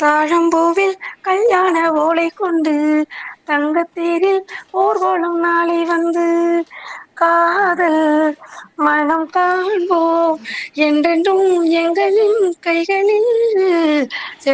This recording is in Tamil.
தாழம்பூவில் கல்யாண ஓலை கொண்டு தங்கத்தேரில் ஊர்வலம் நாளை வந்து காதல் மனம் காண்போம் என்றென்றும் எங்களின் கைகளில்